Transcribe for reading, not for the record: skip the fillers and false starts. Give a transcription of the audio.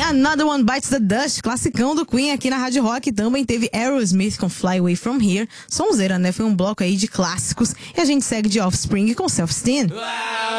Another One Bites the Dust, classicão do Queen aqui na Rádio Rock. Também teve Aerosmith com Fly Away From Here. Sonzeira, né? Foi um bloco aí de clássicos. E a gente segue de Offspring com Self-Esteem.